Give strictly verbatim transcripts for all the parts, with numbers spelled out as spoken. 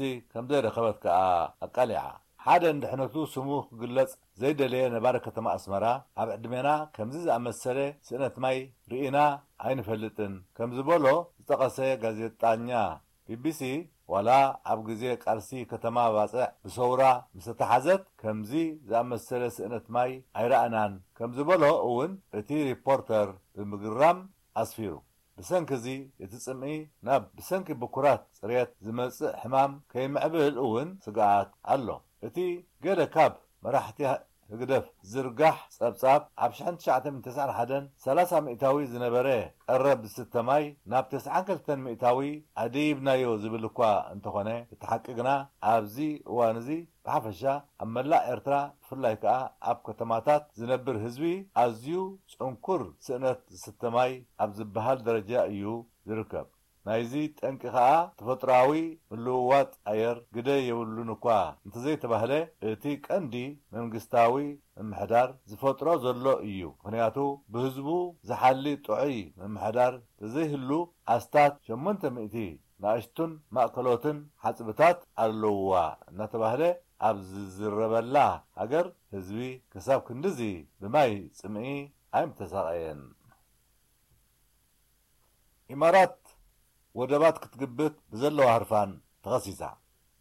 كم زي رخبت كا أقلعة حدا اندحنتو سموه قلت زي دليه نبارة كتما أسمرا عبد منا كم زي أمثله سنة ماي رئينا عين فلتن كم زبولو استقصي غازيتانيا بي بي سي ولا عبغزي قرسي كتما باصع بصورة مستحزت كم زي زأمثله سنة ماي عيرانان كم زبولو اون اتي ريبورتر بمقرام أسفيرو بسنكزي يتسمعي ناب بسنك بكرات صريت زمص حمام كيمعبل اون سقعات الله اتي قال كاب مراحتي هقدف زرقح صبصاب عبشحن تشعة من تسعة حدن ثلاثة مئتاوي زنبره قرب ستة ماي ناب تسعة كلتن مئتاوي عديب نايو زبلكوا انتخونه تحققنا عبزي وانزي بحفشة اما لا ارترا فلايكا اب كتماتات زنبر هزوي ازيو سنكر سنة ستة ماي عبزبهال درجة ايو زركب نايزي تنكخا تفطراوي ملوات اير قدي يولونكوا انت زي تبهله اتيك اندي منقستاوي ممحدار زفطرو زلو ايو خنياتو بهزبو زحالي طعي ممحدار تزيهلو استات شمنت مئتي ناشتن مأكلوتن حسبتات اللوا نتبهله عبز الزربلا اگر هزبي كساب كندزي بماي سمعي ايم تساقين امارات ودبات كتقبت بزلو عرفان تغسيسا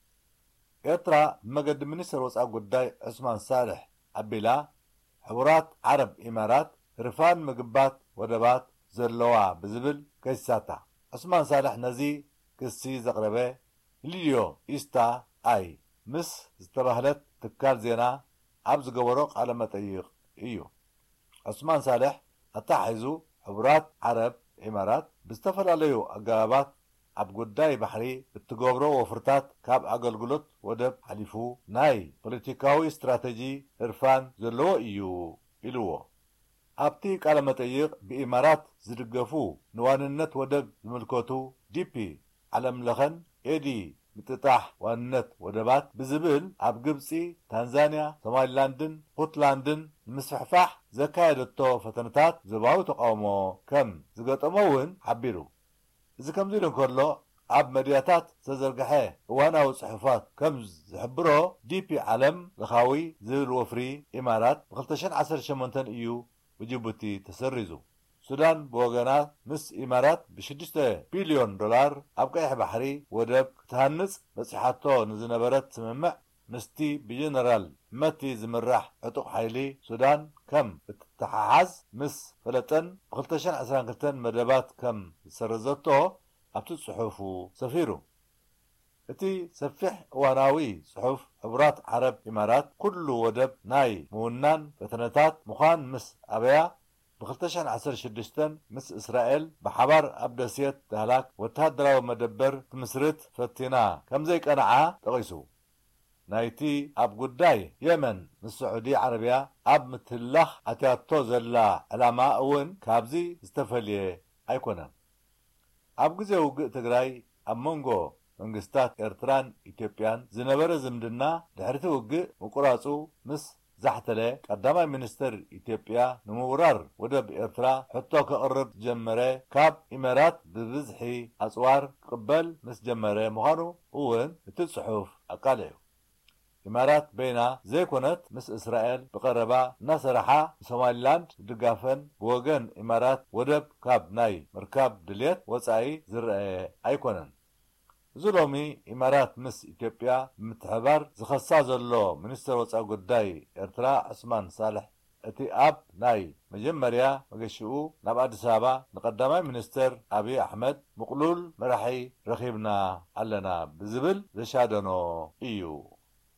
إطرا مقد منسر وصع قداي عثمان صالح عبيلا حورات عرب إمارات رفان مقبات ودبات زلوها بزبل كيساتا عثمان صالح نزي كسي زقربه ليو إستا آي مس استبهلت تكال زينا عبز قبروق على متأيق إيو عثمان صالح أتحيزو حورات عرب إمارات بستفلاليو أقابات عب قداي بحري بتقابرو وفرتات كاب أقلقلت ودب حليفو ناي بوليتيكاوي استراتيجي إرفان زلو إيو إلوو أبتيك على متأيق بإمارات زرقفو نواننت ودب زملكوتو دي بي على ملخن إيدي متتاح وانت ودبات بزبل عب قبسي تنزانيا سوماليلاندن بوتلاندن مسفحفح زكايدتو فتنتات زباو تقاومو كم زقطمون حبيرو إذا كم زيلن كله عب مدياتات تزرقحيه وانا وصحفات كم زحبرو دي بي علم لخاوي زيل وفري إمارات بخلتشن عسر شمونتن إيو وجيبوتي تسرزو السودان بوغانات مس إمارات بشدشته بليون دولار أبقى بحري ودب تهنس مسيحاتو نزنبرت سممع مستي بجنرال متي زمرح عطوق حيلي سودان كم بتتحاز مس فلتن بخلتشان عسران قلتن مدبات كم سرزتو أبتو صحوفو سفيرو اتي سفح واناوي صحف عبرات عرب إمارات كل ودب ناي مونان فتنتات مخان مس أبيا بخلتشان عسر شدشتن مس إسرائيل بحبار أبداسيت تهلاك وتهدرا ومدبر تمسرت فتنا كم زيك أنعا تغيسو نايتي أب قداي يمن مس سعودية عربية أب متلخ أتياتو زلا علامة أون كابزي استفليه أيكونا أب قزي وقع تقراي أب منغو منغستات إرتران إثيوبيان زنبر زمدنا دحرت وقع وقراسو مس زحتله قدامي منستر إثيوبيا نمورار ودب إرترا حتى كقرب جمره كاب إمارات ببزحي أسوار قبل مس جمره مخانو وين بتتصحف أقاليو إمارات بينا زي كونت مس إسرائيل بقربا نصرحة سوماليلاند دقافن بوغن إمارات ودب كاب ناي مركاب دليت وصعي زرقاء أيكونن زلومي إمارات مس إثيوبيا متحبر زخصا زلو منستر وصع قداي إرترا عثمان صالح اتي أب ناي مجمريا مقشقو ناب أديس أبابا نقدمي منستر أبي أحمد مقلول مرحي رخيبنا علنا بزبل زشادنو إيو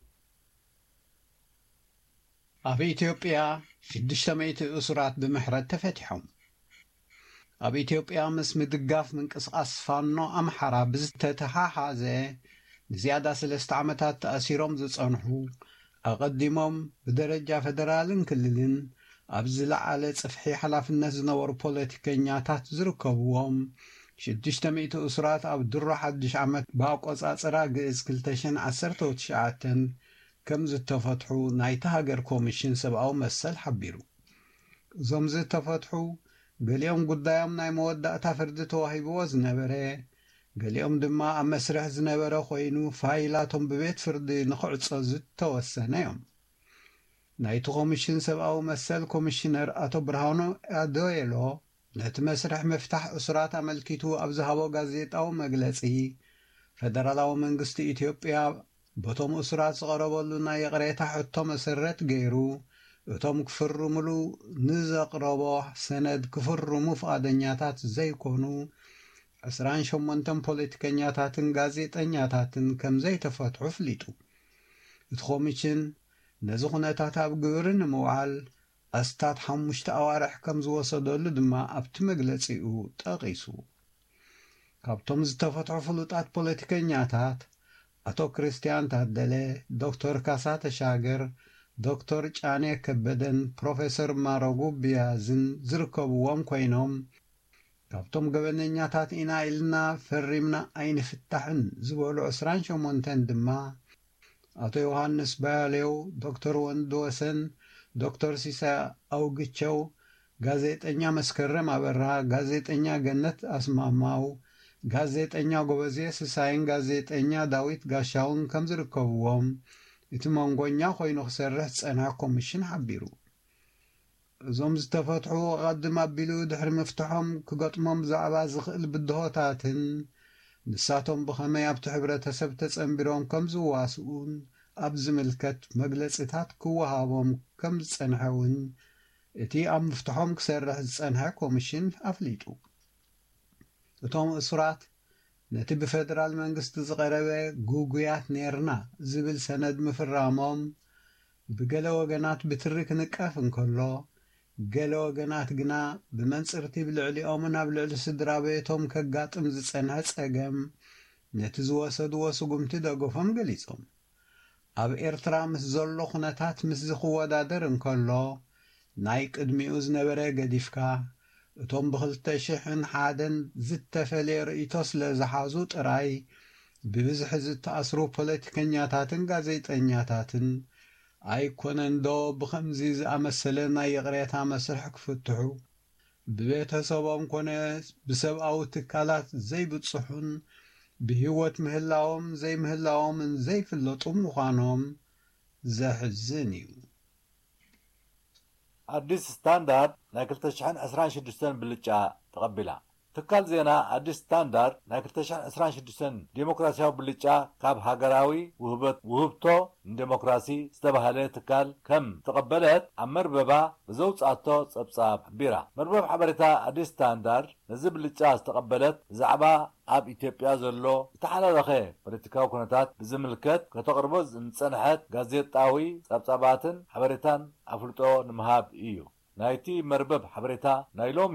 أبي إثيوبيا شدشتميت أسرات بمحرد تفتحهم أبي إثيوبيا مس مدقاف من قصقاص فانو أمحرا بزتتحاحازي زيادة سلست عمتات تأثيرهم زتصنحو أقدمهم بدرجة فدرالن كللن أبزل على صفحي حلاف الناس زنور بوليتيكينياتات زركبوهم شدشتميت أسرات أو درو حدش عمت باقوص أصرا قيس كلتشن عسرتو وتشعاتن كم زتفتحو نايتهاجر كوميشن سبعو مسل حبيرو زم زتفتحو قليهم قدايم ناي مودة تفردتو هايبوز نبره ገሊኦም ድማ ኣብ መስርሕ ዝነበረ ኮይኑ ፋይላቶም ብቤት ፍርዲ ንኽዕፆ ዝተወሰነ እዮም። ናይቲ ኮሚሽን ሰብኣዊ መሰል ኮሚሽነር ኣቶ ብርሃኑ ኣዶየሎ ነቲ መስርሕ መፍታሕ እሱራት ኣመልኪቱ ኣብ ዝሃቦ ጋዜጣዊ መግለጺ ፈደራላዊ መንግስቲ ኢትዮጵያ በቶም እሱራት ዝቐረበሉ ናይ የቕሬታ ሕቶ መሰረት ገይሩ እቶም ክፍርሙሉ ንዘቕረቦ ሰነድ ክፍርሙ ፍቓደኛታት ዘይኮኑ عشرين وثمانية ፖለቲከኛታትን ጋዜጠኛታትን ከም ዘይተፈትሑ ፍሊጡ። እቲ ኮሚሽን ነዚ ኩነታት ኣብ ግብሪ ንምውዓል ኣስታት ሓሙሽተ ኣዋርሕ ከም ዝወሰደሉ ድማ ኣብቲ መግለጺኡ ጠቒሱ። ካብቶም ዝተፈትሑ ፍሉጣት ፖለቲከኛታት ኣቶ ክርስቲያን ታደለ፣ ዶክተር ካሳ ተሻገር፣ ዶክተር ጫኔ ከበደን ፕሮፌሰር ማረጉ ቢያዝን ዝርከብዎም ኮይኖም ካብቶም ገበነኛታት ኢና ኢልና ፈሪምና ኣይንፍታሕን ዝበሉ عشرين وثمانية ድማ ኣቶ ዮሐንስ ባያሌው፣ ዶክተር ወንድወሰን፣ ዶክተር ሲሳይ ኣውግቸው፣ ጋዜጠኛ መስከረም አበራ፣ ጋዜጠኛ ገነት አስማማው፣ ጋዜጠኛ ጎበዜ ስሳይን ጋዜጠኛ ዳዊት ጋሻውን ከም ዝርከብዎም እቲ መንጎኛ ኮይኑ ክሰርሕ ዝጸንሐ ኮሚሽን ሓቢሩ። እዞም ዝተፈትሑ ቀድም ኣቢሉ ድሕሪ ምፍትሖም ክገጥሞም ብዛዕባ ዝኽእል ብድሆታትን ንሳቶም ብኸመይ ኣብቲ ሕብረተሰብ ተጸንቢሮም ከም ዝዋስኡን ኣብ ዝምልከት መግለጺታት ክወሃቦም ከም ዝጸንሐውን እቲ ኣብ ምፍትሖም ክሰርሕ ዝጸንሐ ኮሚሽን ኣፍሊጡ። እቶም እሱራት ነቲ ብፌደራል መንግስቲ ዝቐረበ ጉጉያት ኔርና ዝብል ሰነድ ምፍራሞም ብገለ ወገናት ብትሪ ክንቀፍ እንከሎ ገለ ወገናት ግና ብመንጽርቲ ብልዕሊኦምን ኣብ ልዕሊ ስድራ ቤቶም ከጋጥም ዝጸንሐ ጸገም ነቲ ዝወሰድዎ ስጉምቲ ደገፎም ገሊጾም። ኣብ ኤርትራ ምስ ዘሎ ኩነታት ምስ ዝኽወዳደር እንከሎ ናይ ቅድሚኡ ዝነበረ ገዲፍካ እቶም ብክልተ ሽሕን ሓደን ዝተፈለየ ርእይቶ ስለ ዝሓዙ ጥራይ ብብዝሒ ዝተኣስሩ ፖለቲከኛታትን ጋዜጠኛታትን ኣይኮነንዶ ብኸምዚ ዝኣመሰለ ናይ የቕሬታ መስርሕ ክፍትሑ ብቤተሰቦም ኮነ ብሰብኣዊ ትካላት ዘይብጽሑን ብህይወት ምህላዎም ዘይምህላዎምን ዘይፍለጡ ምዃኖም ዘሕዝን እዩ። አዲስ ስታንዳርድ ናይ ክልተ ሽሕን عشرين وستة ብልጫ ተቐቢላ። ትካል ዜና አዲስ ስታንዳርድ ናይ ክልተ ሽሕን عشرين وستة ዲሞክራሲያዊ ብልጫ ካብ ሃገራዊ ውህበት ውህብቶ ንዲሞክራሲ ዝተባሃለ ትካል ከም ተቐበለት ኣብ መርበባ ብዘውፃቶ ጸብጻብ ሓቢራ። መርበብ ሓበሬታ አዲስ ስታንዳርድ ነዚ ብልጫ ዝተቐበለት ብዛዕባ ኣብ ኢትዮጵያ ዘሎ ዝተሓላለኸ ፖለቲካዊ ኩነታት ብዝምልከት ከተቕርቦ ዝጸንሐት ጋዜጣዊ ጸብጻባትን ሓበሬታን ኣፍልጦ ንምሃብ እዩ። ናይቲ መርበብ ሓበሬታ ናይ ሎሚ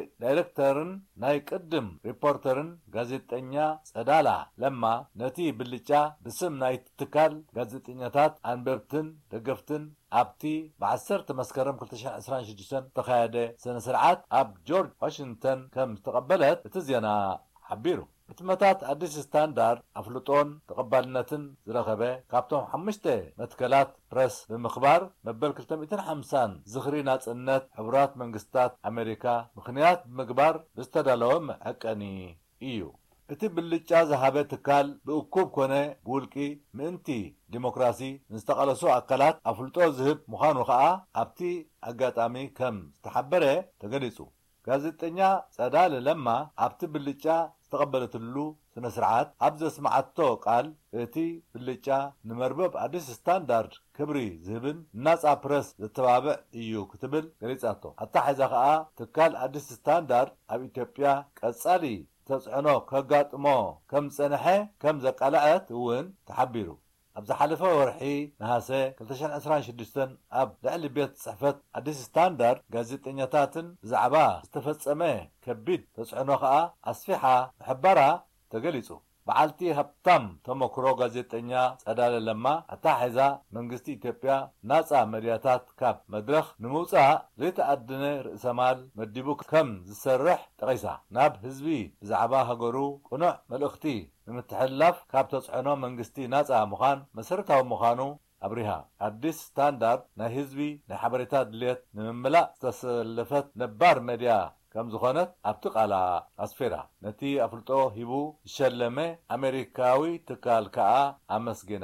ዳይሬክተርን ናይ ቅድም ሪፖርተርን ጋዜጠኛ ጸዳላ ለማ ነቲ ብልጫ ብስም ናይቲ ትካል ጋዜጠኛታት ኣንበብትን ደገፍትን ኣብቲ ብዓሰርተ መስከረም ክልተ ሽሕን عشرين وستة ተኻየደ ስነ ስርዓት ኣብ ጆርጅ ዋሽንግተን ከም ዝተቐበለት እቲ ዜና ሓቢሩ። እትመታት አዲስ ስታንዳርድ ኣፍልጦን ተቐባልነትን ዝረኸበ ካብቶም ሓሙሽተ መትከላት ፕረስ ብምኽባር መበል ክልተ መቶ ሓምሳ ዝኽሪ ናጽነት ሕቡራት መንግስታት ኣሜሪካ ምኽንያት ብምግባር ብዝተዳለወ መዐቀኒ እዩ። እቲ ብልጫ ዝሃበ ትካል ብእኩብ ኮነ ብውልቂ ምእንቲ ዲሞክራሲ ንዝተቐለሱ ኣካላት ኣፍልጦ ዝህብ ምዃኑ ከዓ ኣብቲ ኣጋጣሚ ከም ዝተሓበረ ተገሊጹ። ጋዜጠኛ ጸዳለ ለማ ኣብቲ ብልጫ ዝተቐበለትሉ ስነ ስርዓት ኣብ ዘስማዓቶ ቃል እቲ ብልጫ ንመርበብ አዲስ ስታንዳርድ ክብሪ ዝህብን ናጻ ፕረስ ዝተባብዕ እዩ ክትብል ገሊጻቶ። ኣታሓዛ ከዓ ትካል አዲስ ስታንዳርድ ኣብ ኢትዮጵያ ቀጻሊ ተጽዕኖ ከጋጥሞ ከም ጸንሐ ከም ዘቃልዐት እውን ተሓቢሩ። ኣብ ዝሓለፈ ወርሒ ነሃሰ ክልተ ሽሕን عشرين وستة ኣብ ልዕሊ ቤት ጽሕፈት አዲስ ስታንዳርድ ጋዜጠኛታትን ብዛዕባ ዝተፈጸመ ከቢድ ተጽዕኖ ከዓ ኣስፊሓ ምሕባራ ተገሊጹ። በዓልቲ ሃብታም ተመክሮ ጋዜጠኛ ጸዳለ ለማ ኣታሓዛ መንግስቲ ኢትዮጵያ ናጻ መድያታት ካብ መድረኽ ንምውፃእ ዘይተኣድነ ርእሰማል መዲቡ ከም ዝሰርሕ ጠቒሳ ናብ ህዝቢ ብዛዕባ ሃገሩ ቁኑዕ መልእኽቲ ንምትሕልላፍ ካብ ተጽዕኖ መንግስቲ ናጻ ምዃን መሰረታዊ ምዃኑ ኣብሪሃ። አዲስ ስታንዳርድ ናይ ህዝቢ ናይ ሓበሬታ ድልየት ንምምላእ ዝተሰለፈት ነባር መድያ ከም ዝኾነት ኣብቲ ቃላ ኣስፌራ ነቲ ኣፍልጦ ሂቡ ዝሸለመ ኣሜሪካዊ ትካል ከዓ ኣመስጊና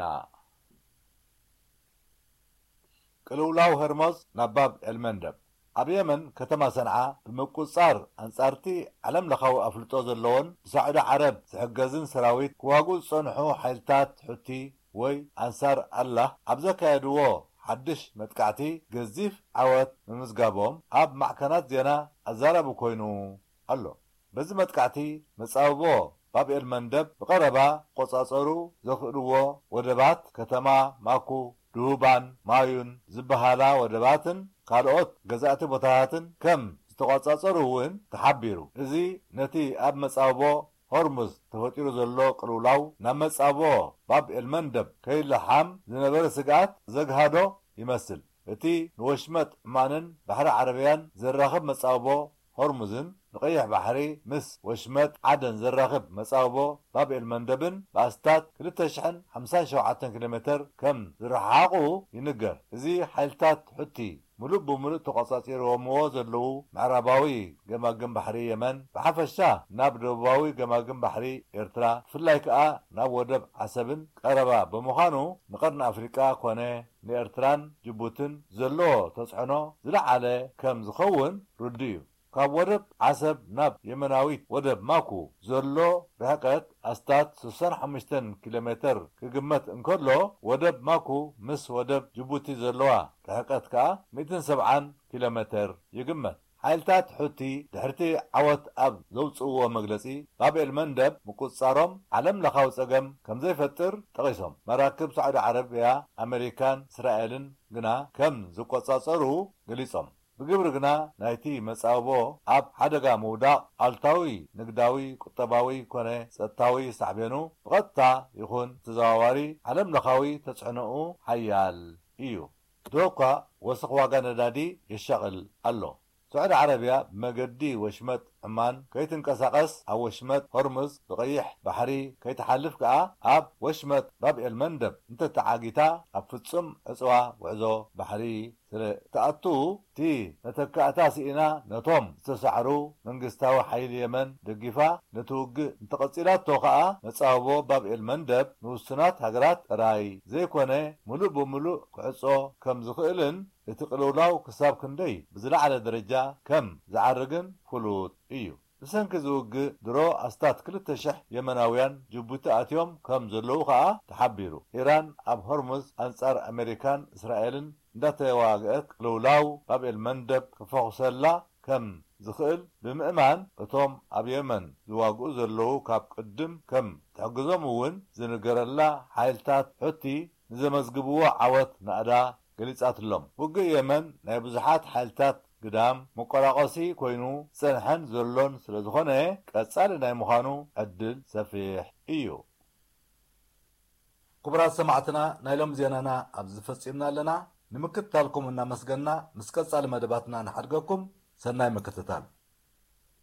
ቅልውላው ሄርሞዝ ናብ ባብ ኤልመንደብ ኣብ የመን ከተማ ሰንዓ ብምቁጻር አንጻርቲ ዓለም ለኻዊ ኣፍልጦ ዘለዎን ብሳዑዲ ዓረብ ዝሕገዝን ሰራዊት ክዋጉኡ ዝጸንሑ ሓይልታት ሕቲ ወይ አንሳር አላህ ኣብ ዘካየድዎ ሓድሽ መጥቃዕቲ ገዚፍ ዓወት ምምዝጋቦም ኣብ ማዕከናት ዜና ኣዛረቡ ኮይኑ ኣሎ። በዚ መጥቃዕቲ መጻውቦ ባብ ኤልመንደብ ብቐረባ ቆጻጸሩ ዘኽእልዎ ወደባት ከተማ ማኩ ዱባን ማዩን ዝበሃላ ወደባትን ካልኦት ገዛእቲ ቦታታትን ከም ዝተቆጻጸሩ እውን ተሓቢሩ። እዚ ነቲ ኣብ መጻውቦ ሆርሙዝ ተፈጢሩ ዘሎ ቅልውላው ናብ መጻቦ ባብ ኤልመንደብ ከይለሓም ዝነበረ ስግኣት ዘግሃዶ ይመስል። እቲ ንወሽመጥ ዕማንን ባሕሪ ዓረብያን ዘራኽብ መጻቦ ሆርሙዝን ንቀይሕ ባሕሪ ምስ ወሽመጥ ዓደን ዘራኽብ መጻቦ ባብ ኤልመንደብን ብኣስታት ክልተ ሽሕን ሓምሳን ሸውዓተን ኪሎ ሜትር ከም ዝረሓቑ ይንገር። እዚ ሓይልታት ሕቲ ሙሉእ ብምሉእ ተቆጻጺሮምዎ ዘለዉ ምዕራባዊ ገማግም ባሕሪ የመን ብሓፈሻ ናብ ደቡባዊ ገማግም ባሕሪ ኤርትራ ብፍላይ ከዓ ናብ ወደብ ዓሰብን ቀረባ ብምዃኑ ንቐርኒ ኣፍሪቃ ኮነ ንኤርትራን ጅቡትን ዘለዎ ተጽዕኖ ዝለዓለ ከም ዝኸውን ርዱ እዩ። ካብ ወደብ ዓሰብ ናብ የመናዊት ወደብ ማኩ ዘሎ ርሕቀት ኣስታት ስልሳ ወሓሙሽተ ኪሎ ሜትር ክግመት እንከሎ ወደብ ማኩ ምስ ወደብ ጅቡቲ ዘለዋ ርሕቀት ከዓ መቶ ሰብዓ ኪሎ ሜትር ይግመት። ሓይልታት ሕቲ ድሕርቲ ዓወት ኣብ ዘውፅእዎ መግለጺ ባብ ኤልመንደብ ምቁጻሮም ዓለም ለኻዊ ጸገም ከም ዘይፈጥር ጠቒሶም መራክብ ሳዑዲ ዓረብያ ኣሜሪካን እስራኤልን ግና ከም ዝቆጻጸሩ ገሊጾም። ብግብሪ ግና ናይቲ መጻቦ ኣብ ሓደጋ ምውዳቕ ኣልታዊ ንግዳዊ ቁጠባዊ ኮነ ጸጥታዊ ሳዕቤኑ ብቐጥታ ይኹን ተዘዋዋሪ ዓለም ለኻዊ ተጽዕኖኡ ሓያል እዩ። ዶኳ ወስኽ ዋጋ ነዳዲ የሻቕል ኣሎ። ሳዑዲ ዓረብያ ብመገዲ ወሽመጥ ዕማን ከይትንቀሳቐስ ኣብ ወሽመጥ ሆርሙዝ ብቐይሕ ባሕሪ ከይተሓልፍ ከዓ ኣብ ወሽመጥ ባብ ኤልመንደብ እንተተዓጊታ ኣብ ፍጹም ዕፅዋ ጉዕዞ ባሕሪ ስለ ተኣቱ እቲ ነተካእታ ስኢና ነቶም ዝተሳዕሩ መንግስታዊ ሓይሊ የመን ደጊፋ ነቲ ውግእ እንተቐጺላቶ ከዓ መጻቦ ባብ ኤልመንደብ ንውሱናት ሃገራት ጥራይ ዘይኮነ ሙሉእ ብምሉእ ክዕጾ ከም ዝኽእልን እቲ ቅልውላው ክሳብ ክንደይ ብዝለዓለ ደረጃ ከም ዝዓርግን ፍሉጥ እዩ። ብሰንኪ ዝውግእ ድሮ ኣስታት ክልተ ሽሕ የመናውያን ጅቡቲ ኣትዮም ከም ዘለዉ ከዓ ተሓቢሩ። ኢራን ኣብ ሆርሙዝ አንጻር ኣሜሪካን እስራኤልን እንዳተዋግአት ቅልውላው ባብ ኤልመንደብ ክፈኹሰላ ከም ዝኽእል ብምእማን እቶም ኣብ የመን ዝዋግኡ ዘለዉ ካብ ቅድም ከም ትሕግዞም እውን ዝንገረላ ሓይልታት ሕቲ ንዘመዝግብዎ ዓወት ናእዳ ገሊጻትሎም። ውግእ የመን ናይ ብዙሓት ሓይልታት ግዳም መቆራቆሲ ኮይኑ ጸንሐን ዘሎን ስለ ዝኾነ ቀጻሊ ናይ ምዃኑ ዕድል ሰፊሕ እዩ። ክቡራት ሰማዕትና ናይ ሎም ዜናና ኣብ ዝፈጺምና ኣለና። ንምክትታልኩም እናመስገና ምስ ቀጻሊ መደባትና ንሓድገኩም ሰናይ ምክትታል።